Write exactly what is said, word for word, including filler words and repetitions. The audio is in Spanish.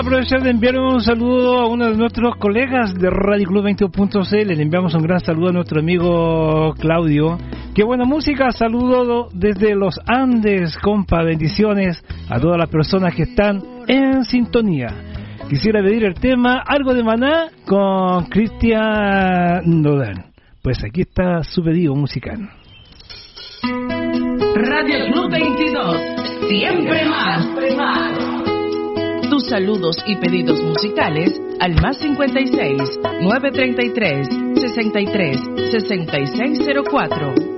Aprovechar de enviar un saludo a uno de nuestros colegas de Radio Club veintidós punto c l. Le enviamos un gran saludo a nuestro amigo Claudio. Qué buena música, saludo desde los Andes, compa, bendiciones a todas las personas que están en sintonía. Quisiera pedir el tema Algo de Maná con Cristian Nodal. Pues aquí está su pedido musical. Radio Club veintidós, siempre más. Tus saludos y pedidos musicales al más cincuenta y seis, nueve treinta y tres, sesenta y tres, sesenta y seis cero cuatro.